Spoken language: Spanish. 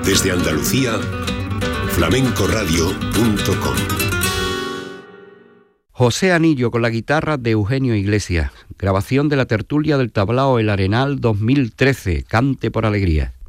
Desde Andalucía, flamencoradio.com. José Anillo con la guitarra de Eugenio Iglesias. Grabación de la tertulia del tablao El Arenal 2013. Cante por alegría.